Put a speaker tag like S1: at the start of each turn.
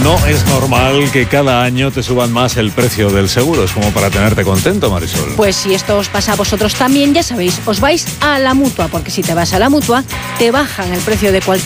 S1: No es normal que cada año te suban más el precio del seguro. Es como para tenerte contento, Marisol.
S2: Pues si esto os pasa a vosotros también, ya sabéis, os vais a la Mutua, porque si te vas a la Mutua, te bajan el precio de cualquier